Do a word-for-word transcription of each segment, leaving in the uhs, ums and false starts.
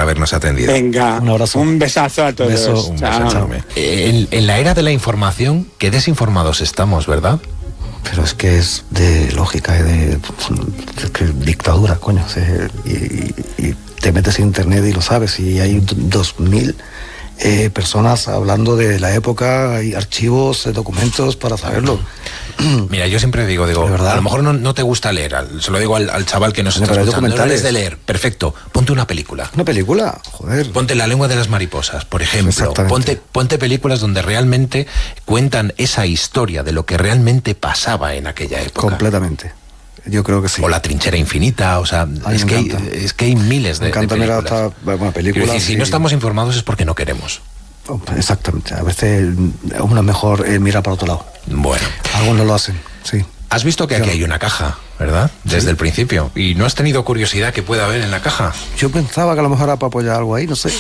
habernos atendido. Venga, un abrazo. Un besazo a todos. Beso, un beso, chao. En, en la era de la información, qué desinformados estamos, ¿verdad? Pero es que es de lógica, es de, de, de dictadura, coño. O sea, y, y, y te metes en internet y lo sabes, y hay dos mil eh, personas hablando de la época, hay archivos, eh, documentos para saberlo. Mira, yo siempre digo, digo, a lo mejor no, no te gusta leer, al, se lo digo al, al chaval que nos está pero escuchando, no eres de leer, perfecto, ponte una película. ¿Una película? Joder. Ponte La lengua de las mariposas, por ejemplo. Ponte, ponte películas donde realmente cuentan esa historia de lo que realmente pasaba en aquella época. Completamente. Yo creo que sí. O La trinchera infinita, o sea, es que, hay, es que hay miles de, me encanta de películas. Mirar hasta, bueno, películas decir, si sí. no estamos informados es porque no queremos. Exactamente, a veces uno mejor eh, mira para otro lado. Bueno. Algunos lo hacen, sí. Has visto que aquí hay una caja, ¿verdad? Desde ¿Sí? el principio. ¿Y no has tenido curiosidad que pueda haber en la caja? Yo pensaba que a lo mejor era para apoyar algo ahí, no sé.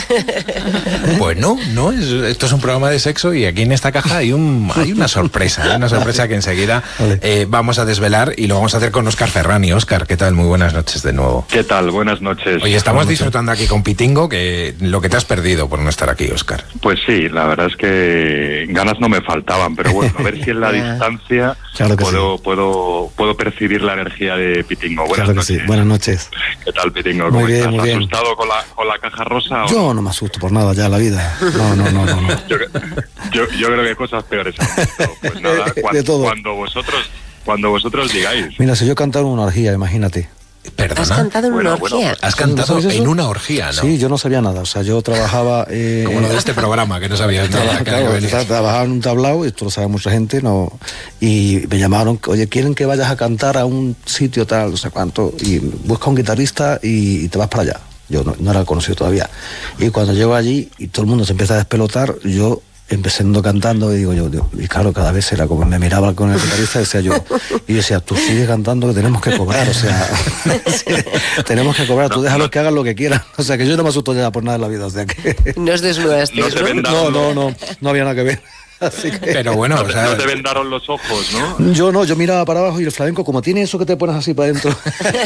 Pues no, no, es, esto es un programa de sexo y aquí en esta caja hay un hay una sorpresa, una sorpresa que enseguida vale. eh, vamos a desvelar y lo vamos a hacer con Óscar Ferrani. Óscar, ¿qué tal? Muy buenas noches de nuevo. ¿Qué tal? Buenas noches. Oye, estamos buenas disfrutando noches. Aquí con Pitingo, que lo que te has perdido por no estar aquí, Óscar. Pues sí, la verdad es que ganas no me faltaban, pero bueno, a ver si en la distancia claro puedo, sí. puedo puedo percibir la energía de Pitingo. Buenas claro noches. Sí. Buenas noches. ¿Qué tal, Pitingo? Muy ¿Cómo bien, estás? muy bien. ¿Asustado con la, con la caja rosa? ¿O? Yo no me asusto por nada ya en la vida. No, no, no, no. no. yo, yo, yo creo que cosas peores han visto. Pues nada, cuando, de todo. cuando vosotros cuando vosotros digáis. Mira, si yo cantaba en una orgía, imagínate. ¿Perdona? ¿Has cantado en bueno, una orgía? Bueno, ¿Has cantado ¿no en una orgía, no? Sí, yo no sabía nada, o sea, yo trabajaba... Eh, Como lo de este programa, que no sabías nada. Claro, claro, trabajaba en un tablao, y esto lo sabe mucha gente, no y me llamaron, oye, quieren que vayas a cantar a un sitio tal, no sé cuánto, y busca un guitarrista y, y te vas para allá. Yo no, no era conocido todavía. Y cuando llego allí y todo el mundo se empieza a despelotar, yo... empecé cantando y digo yo, Dios, y claro, cada vez era como me miraba con el guitarrista y decía yo, y yo decía, tú sigues cantando que tenemos que cobrar, o sea, sí, tenemos que cobrar, tú déjalos que hagan lo que quieran, o sea, que yo no me asusto ya por nada en la vida, o sea que... No os desnudaste, no, te no, no, no, no había nada que ver. Así que... Pero bueno, no, o sea, no te vendaron los ojos, ¿no? Yo no, yo miraba para abajo y el flamenco, como tiene eso que te pones así para adentro.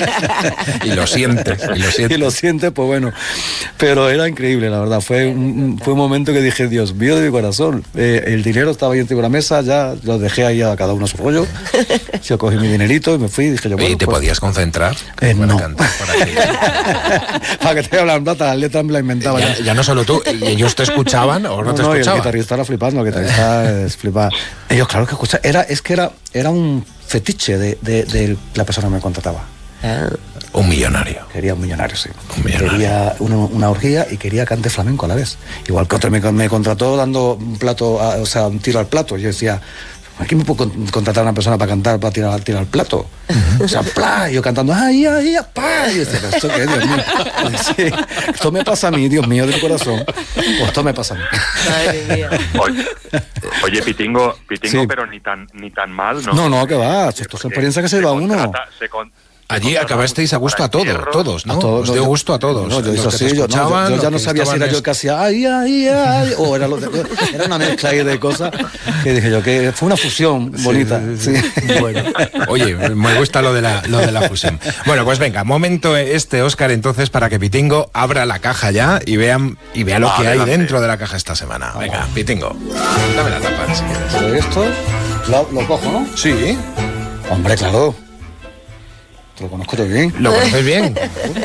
y lo sientes, y lo sientes. Y lo sientes, pues bueno. Pero era increíble, la verdad. Fue un, fue un momento que dije, Dios mío de mi corazón. Eh, el dinero estaba ahí encima de la mesa, ya lo dejé ahí a cada uno a su rollo. Yo cogí mi dinerito y me fui y dije yo, bueno, ¿Y te pues, podías concentrar? Eh, para no. cantar por aquí. Para que te hablan plata, las letras me las inventaba. Ya, ya. ya no solo tú, ¿y ellos te escuchaban o no, no te no, escuchaban? Y el guitarrista era flipando, el guitarrista es flipando. Ellos, claro que escucha, era, es que era, era un fetiche de, de, de la persona que me contrataba. Ah. Un millonario. Quería un millonario, sí. Un millonario. Quería una, una orgía y quería cante flamenco a la vez. Igual que otro me, me contrató dando un plato, a, o sea, un tiro al plato. Yo decía, ¿aquí me puedo contratar a una persona para cantar, para tirar, tirar al plato? Uh-huh. O sea, ¡plá! Y yo cantando, ¡ay, ay, ay, pa! Y yo decía, ¿esto qué, Dios mío? Sí, esto me pasa a mí, Dios mío, de mi corazón. Pues esto me pasa a mí. Madre mía. Oye, oye Pitingo, Pitingo Sí. pero ni tan ni tan mal, ¿no? No, no, que va. Esto es experiencia que se, se va uno. Contrata, se con, Allí acabasteis a gusto a todos, todos, ¿no? A todos, Os no, dio yo, gusto a todos. No, yo hice Los que así, te yo, no, yo, yo ya no los que sabía si era yo el que hacía ay, ay, ay, o era, lo de, era una mezcla ahí de cosas que dije yo, que fue una fusión bonita. Sí, sí. Sí. Bueno, oye, me gusta lo de, la, lo de la fusión. Bueno, pues venga, momento este, Óscar, entonces, para que Pitingo abra la caja ya y vean y vea lo ah, que adelante. hay dentro de la caja esta semana. Venga, Pitingo, dame la tapa si quieres. Pero esto lo, lo cojo, ¿no? Sí. Hombre, claro. Te lo conozco todo bien. ¿Lo conoces bien?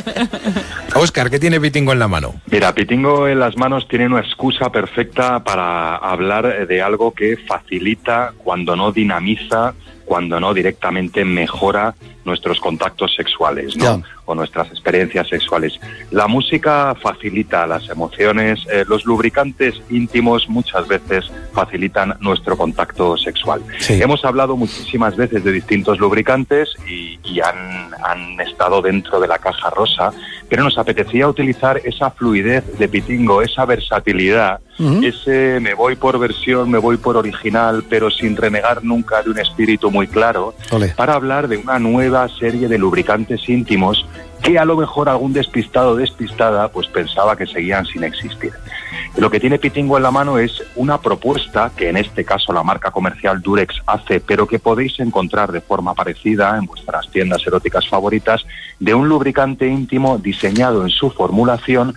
Óscar, ¿qué tiene Pitingo en la mano? Mira, Pitingo en las manos tiene una excusa perfecta para hablar de algo que facilita, cuando no dinamiza, cuando no directamente mejora nuestros contactos sexuales, ¿no? Ya. O nuestras experiencias sexuales. La música facilita las emociones, eh, los lubricantes íntimos muchas veces facilitan nuestro contacto sexual. Sí. Hemos hablado muchísimas veces de distintos lubricantes y, y han, han estado dentro de la caja rosa, pero nos apetecía utilizar esa fluidez de Pitingo, esa versatilidad, uh-huh. ese me voy por versión, me voy por original, pero sin renegar nunca de un espíritu muy claro, Olé. para hablar de una nueva serie de lubricantes íntimos que a lo mejor algún despistado o despistada pues pensaba que seguían sin existir. Lo que tiene Pitingo en la mano es una propuesta que en este caso la marca comercial Durex hace, pero que podéis encontrar de forma parecida en vuestras tiendas eróticas favoritas, de un lubricante íntimo diseñado en su formulación